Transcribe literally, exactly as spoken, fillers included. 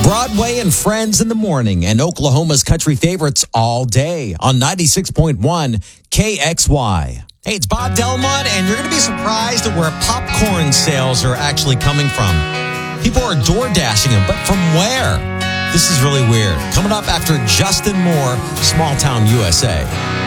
Broadway and Friends in the morning and Oklahoma's country favorites all day on ninety-six point one K X Y. Hey, it's Bob Delmont, and you're going to be surprised at where popcorn sales are actually coming from. People are door dashing them, but from where? This is really weird. Coming up after Justin Moore, Small Town U S A.